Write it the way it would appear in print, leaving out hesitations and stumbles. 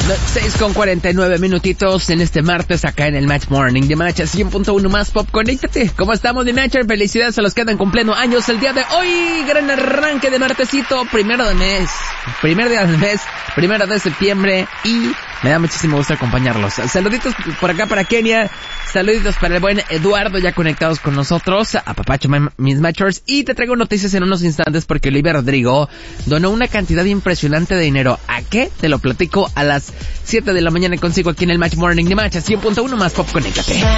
6:49 minutitos en este martes acá en el Match Morning de Match 100.1 más Pop. Conéctate. ¿Cómo estamos, de Matcher? Felicidades a los que andan cumpliendo años el día de hoy. Gran arranque de martesito, primero de mes. Primer día del mes, 1 de septiembre. Y me da muchísimo gusto acompañarlos. Saluditos por acá para Kenia. Saluditos para el buen Eduardo, ya conectados con nosotros. Apapacho mis Matchers. Y te traigo noticias en unos instantes porque Olivia Rodrigo donó una cantidad impresionante de dinero. ¿A qué? Te lo platico a las 7 de la mañana consigo aquí en el Match Morning de Match 100.1 más Pop. Conéctate.